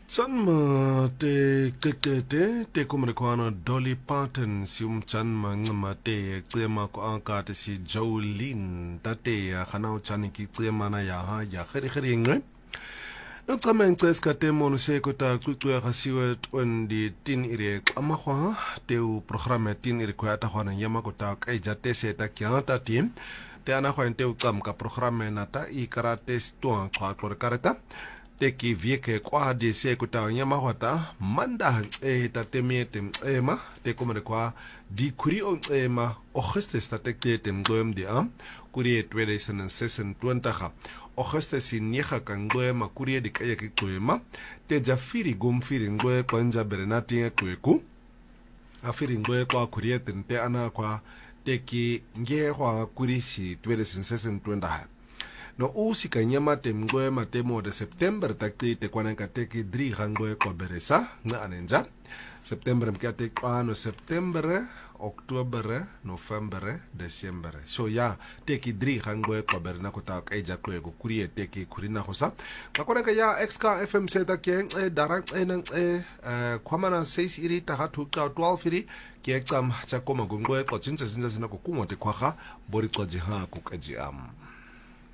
Tsanma te te kumrekwana Dolly Parton si umtsanma ncima te cema ko ankate si Jolene tate ya khana utshani ki cema na ya kheri ngwe no tsama ngces ka te mono se ko ta tsutswe ga siwe 20 ire amagwa te u programme 10 ire ko ya ta gona yema ko ta ka ija te se ta kya ta tim te ana go ente u tsam ka programme na ta I karate sto twa tlo karata teki vieke kwa de se kuta nyama hota manda ta temiete ema te komere kwa di kuri on ema Augustus ta tekte ngom de am kuri 2026 Augustus niega kan ngoma kuri de kaya ki kwema te jafiri gomfiri ngwe kwanja berenati kweku afiri ngwe kwa kuri te ana kwa teki nge kwa kuri si 2026 no usika nyama temgwe matemo de September takti te kwanenka teki dri hangwe kwa beresa na anenja September mkiate kwa no September October November December so ya teki dri hangwe kwa berena kota kaija kwe go kurie teki kurina hosa kakwanenka ya XK FM seta ke darang nang kwa mana 6 iri ta hatu 12 iri ke tsam cha koma gongwe kwa chincha sina ko kumote kwa ha bori kwa jiha ku kaji am